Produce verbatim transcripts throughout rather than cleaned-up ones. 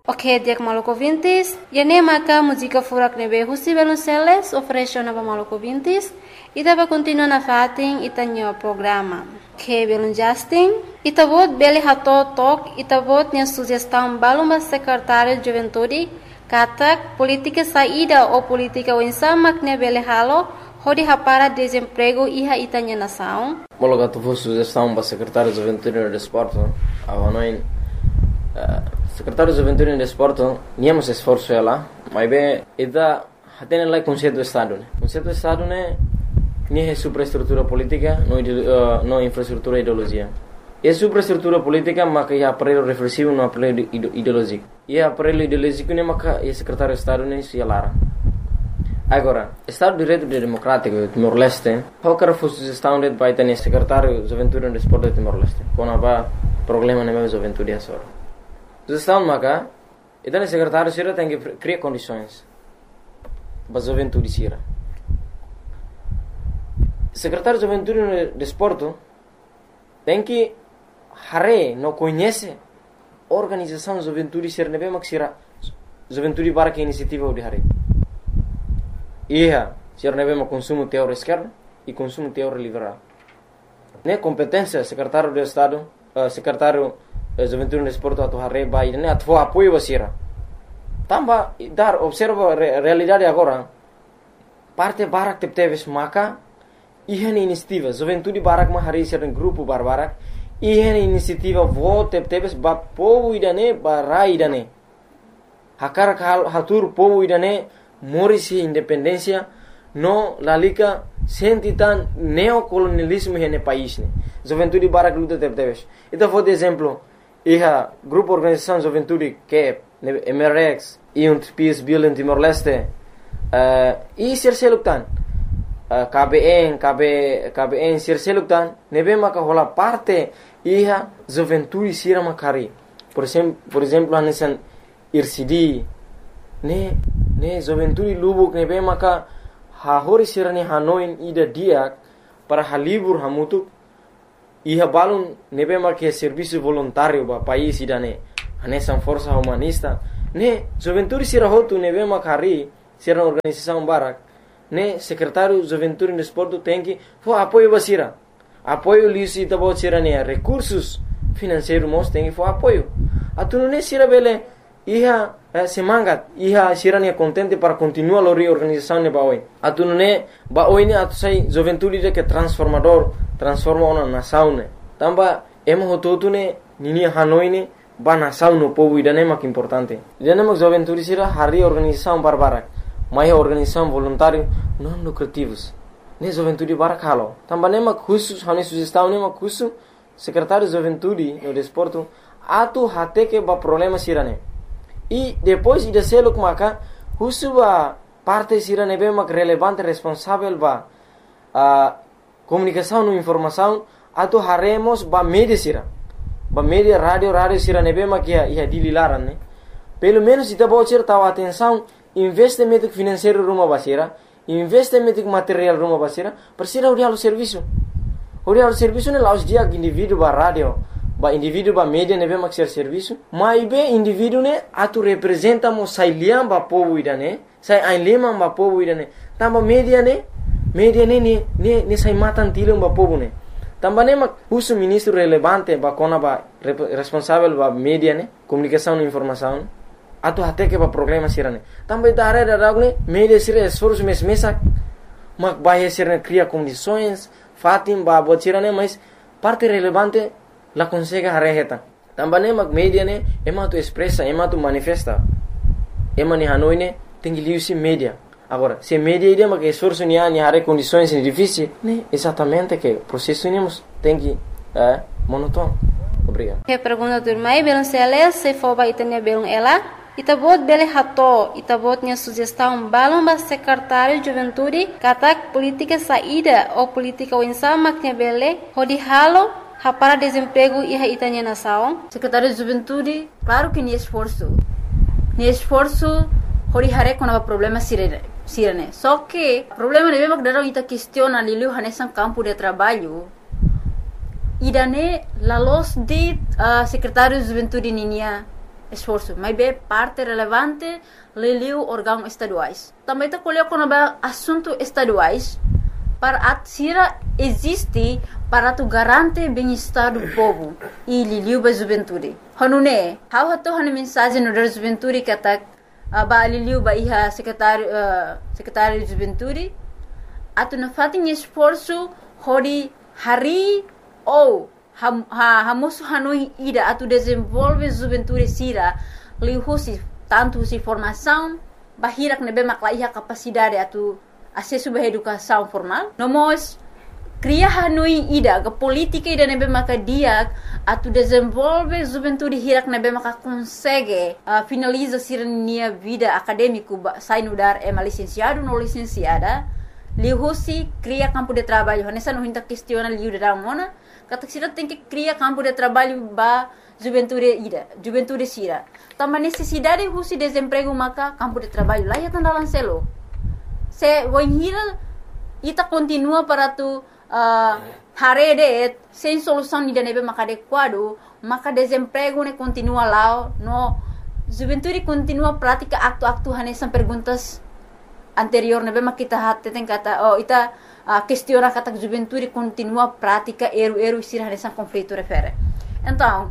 Ok, dia maluco vintis. E nem maca música furak nebe husi belunceles oferece na maluco vintis. E dava continua na fatin e tanho programa. Que belun Justin. E tabot beli hato tok e tabot nia sugestão baluma secretário de juventude. Katak política saída ou política wensamak ne beli halo. Hodi hapara desemprego iha itanya nação. Mologa tu fosse sugestão para secretário de juventude e desporto. Avanoin secretário de juventude e desporto, niamos esforço ela, mas bem, ida tem lá conceito do estado, né? Conceito do estado né, nem é superestrutura política, não uh, não infraestrutura ideologia. É superestrutura política, mas é aparelho reflexivo, não aparelho ideológico. E aparelho ideológico né, mas é secretário de estado né, se alara. Agora, Estado de Direito Democrático de Timor-Leste, qualquer sugestão de vai ter secretário de juventude e desporto de Timor-Leste, quando há problema na minha juventude é só. Sugestão maka, então o secretário sira tem que criar condições para a juventude sira. Secretário de juventude e desporto tem que hare não conhece organização de juventude sira nebe mak sira juventude para que iniciativa de hare. Ia sira nebe mak consumo teórico esquerdo e consumo teórico liberal. Ne competência secretário de estado, uh, secretário juventude no esporte atau hari bayi ini atau apoio basira. Tambah dar observa re, realidade agora. Parte barak tep teves maka ihan inisiativa juventude barak ma hari sering grupo barbarak ihan inisiativa vote tep teves ba povo idane barai idane. Hakar hal hatur povo idane morisi independência no lalika sentitan neocolonialismo hene país ne. Juventude barak luta tep teves. Itu foi de exemplo. Iha grupo organização juventude que M R X e um Peace Bill em Timor-Leste uh, e sirseluktan uh, K B N K B K B N sirseluktan nebe maka hola parte iha juventude sira makari por exemplo por exemplo anesan I R C D ne ne juventude lubuk nebe maka ha hori sira ni hanoin ida dia para halibur hamutuk iha balun nebe marque serviço voluntário ba país idane anesan força humanista ne juventude sira hotu nebe makari sira organização barak ne secretário juventude e desporto tem que fo apoio basira apoio lisi tabo sira ne recursos financeiros mos tem que fo apoio atunu ne sira bele iha eh, semangat iha sira ne contente para continuar a reorganização ne baoi atunu ne baoi ne atu sai juventude de que transformador transforma uma nação né. Tamba emo hototu né nini Hanoi né ba nação no povo idane mak importante. Idane mak juventude sira hari organização barbarak. Mai organização voluntário não lucrativos. Ne juventude barak halo. Tamba ne mak khusus hane sugestão ne mak khusus secretário de juventude no desporto atu hate que ba problema sira né. E depois ida selo maka khusus ba parte sira ne be mak relevante responsável ba a comunicação no informação atau haremos ba media sira ba media rádio rádio sira nebe makia ia dililaran né pelo menos ita bocir tahu atenção investimento financeiro rumah basira investimento material rumah basira persira udah lo serviço udah lo serviço ne laus dia indivíduo ba rádio ba indivíduo ba media nebe mak ser serviço mas be indivíduo ne atu representa mo sailiam ba povo idane sai ainlema ba povo idane tamba media ne media ne ne ne ne sai matan tilum ba povo ne tamba ne mak uso ministro relevante ba kona ba responsável ba media ne comunicação e informação atu até que ba problema sirane tamba itare da ragne media sira esforço mes mesa mak ba sirane cria condições fatim ba botirane mas parte relevante la consegue hareheta tamba ne mak media ne ema tu expressa ema tu manifesta ema ni Hanoi ne tem liusi media. Agora, se media ideia mas que esforço ni ani hare condições difíceis, né? Exatamente que o processo nemos tem que é monótono. Obrigado. Que pergunta do irmão, belum sele se for ba itanya belum ela, itabot bele hato, itabot nya sugestão balum ba secretário de juventude, katak política saída ou política winsama que bele, hodi halo para desemprego e itanya nação. Secretário de juventude, claro que ni esforço. Ni esforço hori hare com o problema sirene. Sirene. Só que o problema é mesmo que darão ita questiona liliu hanesan campo de trabalho. Idane la los de uh, secretário de juventude ninia esforço, mas é parte relevante liliu órgãos estaduais. Também está colhendo quando é assunto estaduais para a Sira existe para tu garante bem-estar do povo e liliu ba juventude. Hanune, how hato hanu mensagem no da juventude que tá ba liliu ba iha secretário uh, secretário de juventude atu na fatin esforço hori hari ou ha ha hamusu hanui ida atu desenvolve juventude Sira liu husi tanto si formação bahirak nebe makla iha capacidade atu acesso à educação formal. Nós cria hanui ida ke política ida nebe maka dia atu desenvolve juventude hirak nebe maka consegue uh, finaliza sirnia vida acadêmico sai no dar é licenciado no licenciada lihusi cria campo de trabalho nessa não hinta questiona liu da mona kata sira tem que cria campo de trabalho ba juventude ida juventude Sira também necessidade husi desemprego maka campo de trabalho lá ya tandalan selo se voinhira ita continua para tu uh, harede sem solução ni nebe maka adequado maka desemprego ne continua lá no juventude continua prática acto-acto hanesan perguntas anterior nebe maka kita hatte tem kata oh ita uh, questiona kata juventude continua prática eru-eru Sira hanesan conflito refere então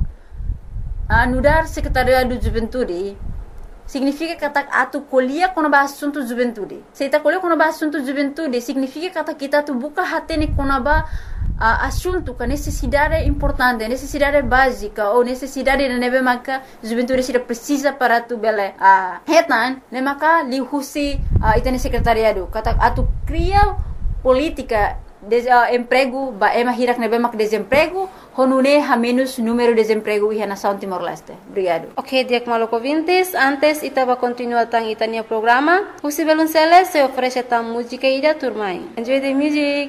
uh, nudar secretariado de juventude significa que atu colhia quando ba assunto juventude. Se ita colhia quando ba assunto juventude, significa que kita tu buka hatene quando ba uh, assunto que necessidade importante, necessidade básica ou necessidade de nebe maka juventude Sira precisa para tu bele. Ah, uh, hetan, ne maka lihusi uh, itane secretariado. Kata atu cria política de uh, emprego ba ema hirak nebe mak desemprego honune ha menos número de desemprego e nação Timor-Leste. Obrigado. Ok, Diak Maloko Vintes, antes itaba continua tang itania programa. Husi Belunceles se oferece tang música ida turmai. Enjoy the music.